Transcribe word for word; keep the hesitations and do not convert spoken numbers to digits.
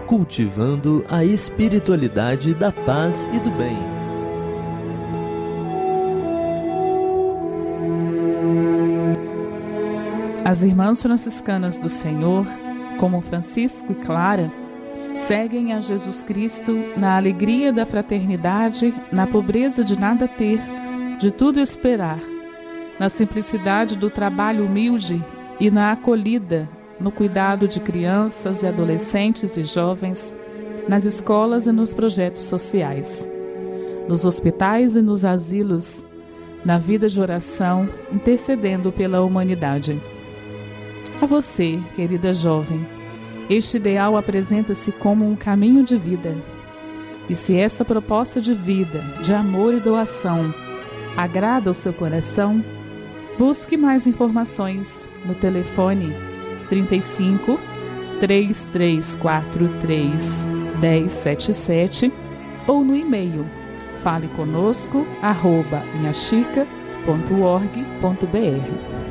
cultivando a espiritualidade da paz e do bem. As irmãs franciscanas do Senhor, como Francisco e Clara, seguem a Jesus Cristo na alegria da fraternidade, na pobreza de nada ter, de tudo esperar, na simplicidade do trabalho humilde e na acolhida, no cuidado de crianças e adolescentes e jovens, nas escolas e nos projetos sociais, nos hospitais e nos asilos, na vida de oração, intercedendo pela humanidade. A você, querida jovem, este ideal apresenta-se como um caminho de vida. E se esta proposta de vida, de amor e doação, agrada ao seu coração, busque mais informações no telefone trinta e cinco, três três quatro três, um zero sete sete ou no e-mail faleconosco arroba inhaxica ponto org ponto br.